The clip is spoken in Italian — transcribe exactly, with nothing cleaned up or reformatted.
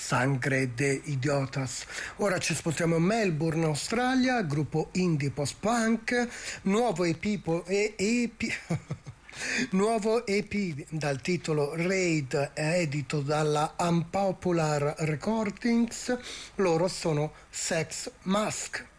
Sangre de Idiotas. Ora ci spostiamo a Melbourne, Australia, gruppo indie post-punk, nuovo E P, po- e- E P nuovo E P dal titolo Raid, edito dalla Unpopular Recordings. Loro sono Sex Mask.